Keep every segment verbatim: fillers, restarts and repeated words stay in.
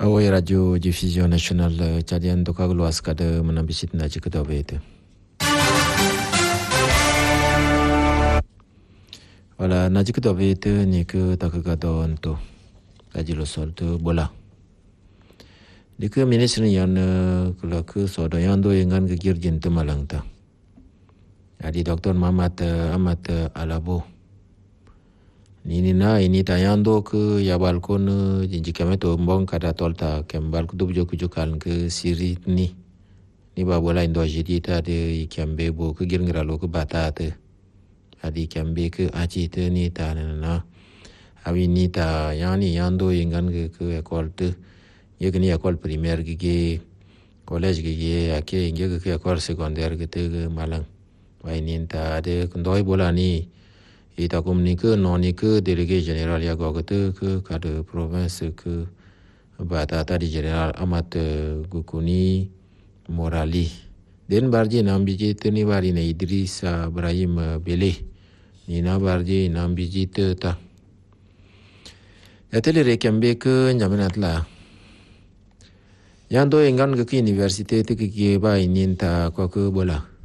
Awai Radio Diffusion Nasional Cadian Toka Luas Kada Menabisit Naji Kedawe itu. Wala Naji Kedawe itu ni ke tak kado untuk kaji losol tu bola. Di ke minister yang kalau ke sodo yang do yang ke girjin tu Malang ta. Adi Doktor Muhammad Ahmad Alabo. Nini na ini tayando ke ya balkon jinji kami tu mbong kada tolta kembal ku dubjo kujukan ke siri ni ni ba bola indo jadi ta de kembe bo ke girngra lo ke bata te adi kembe ke aci te ni ta na na awi ni ta yani yando ingan ke ke ekol te ye ke ni ekol primaire ke ke college ke ye ake inge ke ekol secondaire ke te Malang wai ni ta de kundoi bola ni ita komunike noni ke délégué général ya gogote ke kade province ke bata tadi général Amat Gukuni Morali den barji nambiji teni bari ne Idrissa Ibrahim Bele ni na barji nambiji te ta yatele rekembe ke nyaminatla yando engan ke université te ke ba ininta ko ke bola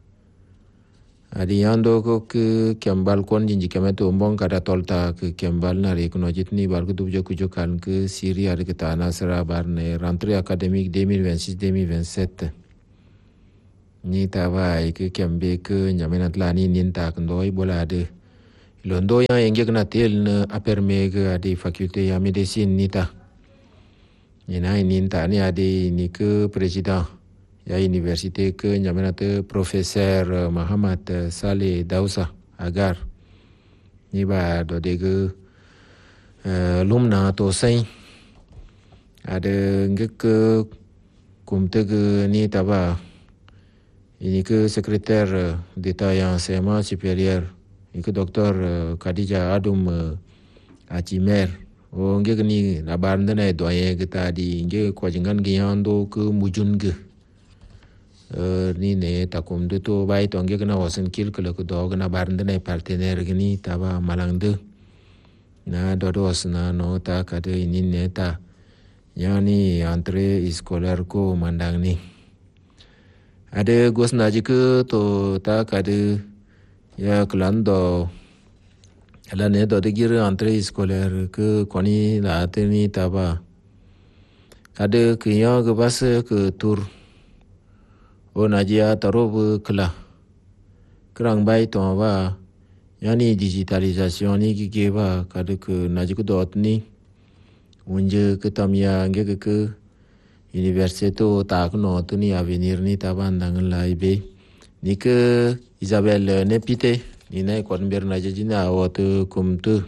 Adi yando ko ke kembal kon jinji kame tu umbong kada tolta ke kembal na re kuno jitni bar ku dubjo kujokan ke siri ada ke tanah sera bar ne rentrée académique deux mille vingt-six deux mille vingt-sept ni tawai ke kembe ke nyamenat lani ninta kendoi bola de londo yang engge kena tel ne aperme ke adi fakulté ya medicine nita ni na ninta ni adi ni ke presiden ya université ke nyamanate professeur Muhammad Saleh Dausa agar ni ba do de ke uh, lumna to sai ada ngek ke kumte ke ni taba ini ke secrétaire d'état yang enseignement supérieur ini ke doktor uh, Khadija Adum uh, Ajimer o ngek ni labar ndana doyen ke tadi ngek ko jingan giando ke mujun ke Uh, ni ne takum de to bai tonge kena wasan kil kala ku dog na barnde na partenaire gini taba Malang de na do do wasna no ta kade ini ne ta yani entre scolaire ko mandang ni ade gos na jike to ta kade ya klando ala ne do de gir entre scolaire ke koni la teni taba kade ke ya ke bas ke tur o najia tarob kela kerang bai to ba yani digitalisation ni ki ba kade ke najiku dot ni unje ke tamya nge ke université to ta no to ni avenir ni tabandang laibe ni ke Isabelle Nepite ni nai kon ber najina o to kumtu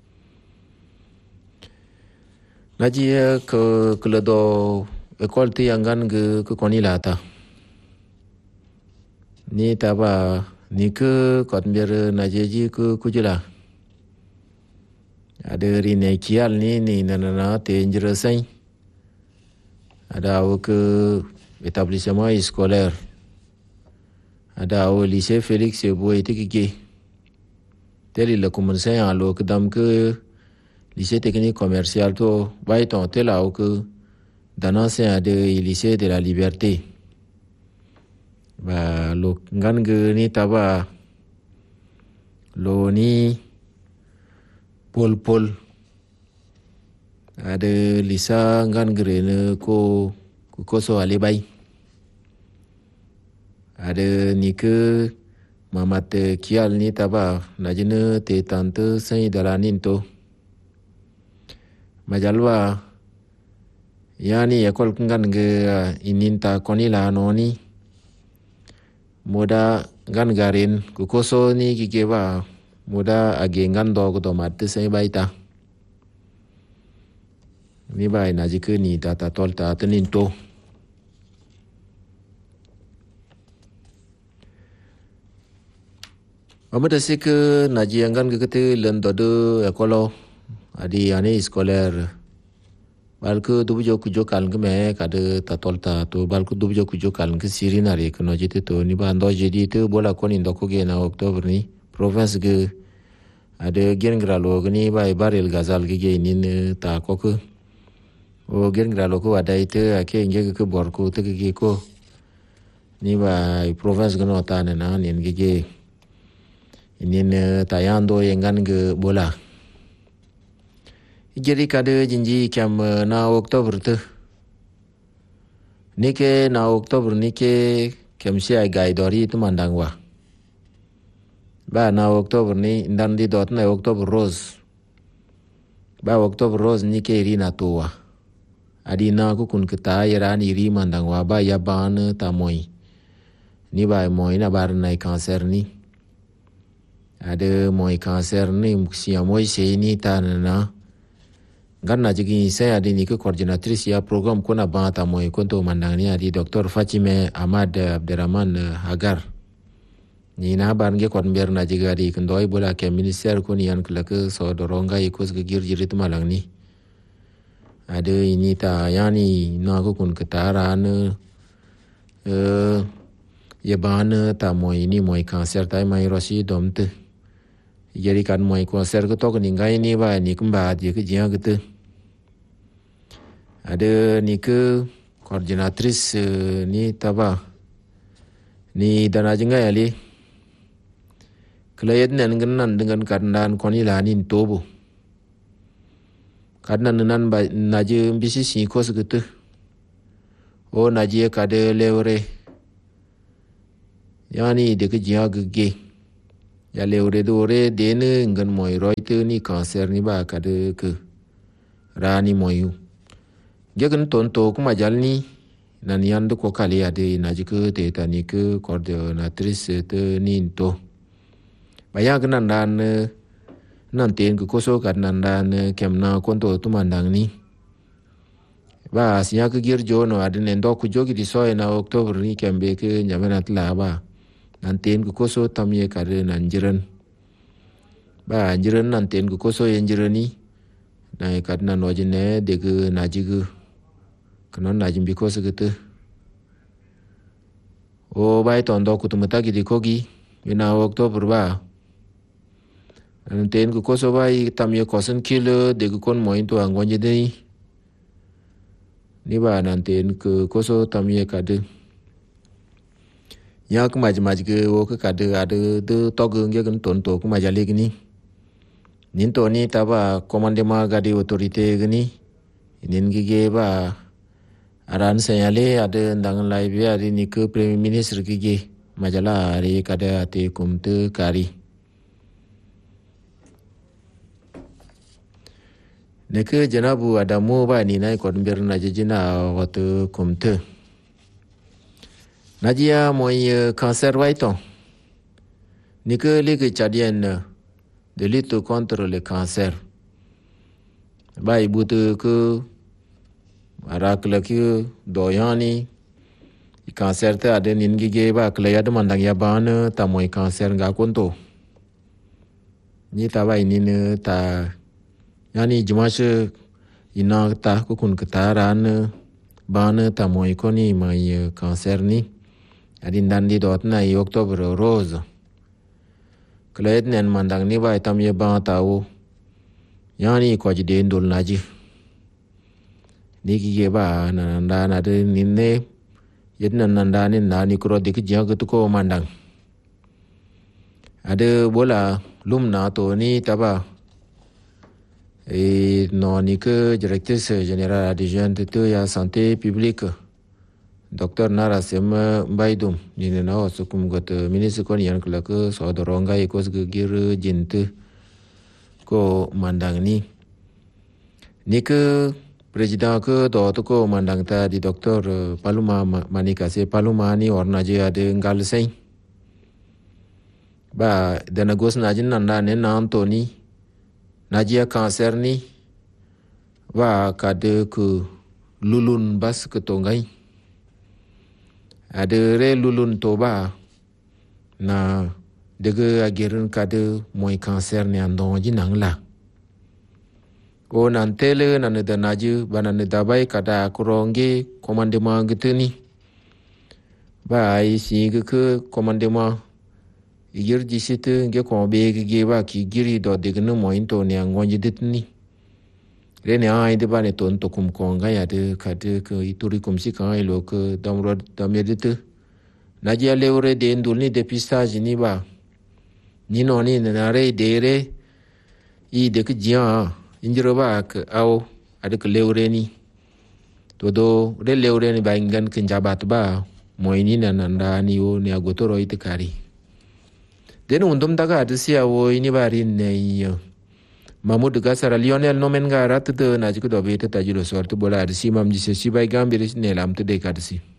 najia ke kledo ekol ti angan ge ke konila ta ni taba ni ke kotbiar najeji ke kujula ada rine kial ni ni nana te njresai ada au ke établissement scolaire ada au lycée Félix Boye tikike teli le commencer en lo kedam ke lycée technique commercial to bai ton tela au ke danase ada lycée de la liberté ba lo ngan ge ni taba lo ni pol pol ada lisa ngan gere ne ko ko so ale bai ada ni ke mamat kial ni taba najine te tante sai dalanin to majalwa yani ekol ngan ge ininta konila no ni moda gan garin kukoso ni kikeba moda agengan do ko mat sai baita ni bai na jike ni data tolta tenin to amada sik naji angan ke kete len do de ekolo adi ane scolaire balku dubjo kujo kal ngme kade tatolta to balku dubjo kujo kal ng sirina re kono jete to ni ba ndo jedi to bola koni ndo ko ge na octobre ni province ge ade gengra lo ni ba barel gazal ge ge ni ta ko ko o gen gra lo ko adai te ake nge ke bor ko te ke ko ni ba province gno ta ne na ni nge ge ni ne tayando yengan ge bola igeri kade jinji kam na october te ni ke na october ni ke kam si ai gai dori tu mandang wa ba na october ni ndan di dot na october rose ba october rose ni ke rina to wa adi na ku kun kita yaran iri mandang wa ba ya ban ta moi ni ba moi na bar na cancer ni ada moi cancer ni sia moi se ni ta na ganna jigi se adi ni ku coordinatrice ya program kuna ba ta moi ko to mandang ni adi Doctor Fatime Ahmad Abderrahman Hagar ni na ban ge kon ber na jiga adi kendoi bola ke minister ko ni an klak so doronga ikos ge gir jirit malang ni ada ini ta yani na ko kun kataran eh ya ban ta moi ni moi cancer tai mai rosi domte yeri kan moi cancer ko to ni ngai ni ba ni kumba je ke jia gitu ada ni ke coordinatrice ni taba ni dana jinga ali klayet nen ngan dengan kandan koni lanin tobo kadna nan ba naje bisi si ko gitu o naje kade lewre yani de ke jia ge ya lewre dore de ne ngan moi roite ni cancer ni ba kade ke rani moyu gegan tonto kuma jalni nan yandu ko kali ade naje ke te tani ke coordinatrice te ninto baya gnan dan nan ten ku koso kan nan dan kem na konto tu mandang ni ba siya ke gir jo no adne ndo ku jogi di so na october ni kembe ke nyamana tla ba nan ten ku koso tamye kare nan jiran ba jiran nan ten ku koso yen jirani na kad na no jine de ke na jigu kanon na jimbi koso gitu o bai ton do ku tumata gi di kogi ina october ba ten ku koso bai tamye kosen kilo de ku kon moin to angonje de ni ba nan ten ku koso tamye kade ya ku maj maj ke o ku kade ade de to ge nge kan ton to ku majale gini nin to ni taba commandement gadi autorité gini nin gi ge ba aran senyale ade ndang lai bi ade ni ku premier ministre gi ge majala re kade ate kumte kari neke janabu adamu ba ni nai kon ber na jina watu kumte najia moi cancer waiton neke leke chadien de lutte contre le cancer ba ibute ke arak laki doyani cancer te ade ningi ge ba klaya de mandang ya ban ta moi cancer ga konto ni ta ba ni ne ta yani jumashe ina ta ko kun kataran ban ta moi koni mai cancer ni adin dan di dot na i october rose klayet nen mandang ni ba tam ye ba ta wo yani ko ji den dol naji ni gi ge ba na na na de ni ne yet nan nan da ni na ni kro de ki ja ko mandang ade bola lum na to ni taba et non ni que directrice générale adjointe de la santé publique docteur Nara Sem Baidum ni na o sukum got ministre kon yan kala ko so doronga e ko gir jinte ko mandang ni ni que président ko do to ko mandang ta di docteur Paluma Manika se Paluma ni orna je ade ngal sei ba dana gos na jin nan da ne na Antoni najia cancer ni wa kade ku lulun bas ke tongai ade re lulun toba na dege agirin kade moi cancer ni andon jinang la o nan tele nan da naju banan da bai kada kuronge commandement giteni ba ai si ke commandement igir jisite nge ko be ge ba ki giri do de gnu moin to ne ngonji ditni rene ai de bane ton to kum konga ya de kade ke ituri kum si kan ilo ke damro damedite na dia leure de ndulni dépistage ni ba ni no ni na re de re i de ke dia injiro ba ke au ade ke leure ni to do re leure ni ba ingan ke jabat ba moini na nanda ni o ni agotoro ite kari den undum daga ade sia wo ini bari ne yo Mahmoud Gasara Lionel Nomen ga rat de na jiko do beta tajilo sortu bola ade si mam jise si ba gambire ne lam te de kadsi